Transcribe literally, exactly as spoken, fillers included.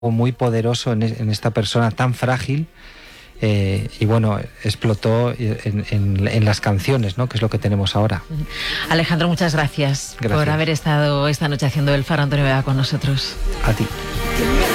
muy poderoso en, en esta persona tan frágil. Eh, y bueno, explotó en, en, en las canciones, ¿no? Que es lo que tenemos ahora. Alejandro, muchas gracias, gracias por haber estado esta noche haciendo El Faro Antonio Vega con nosotros. A ti.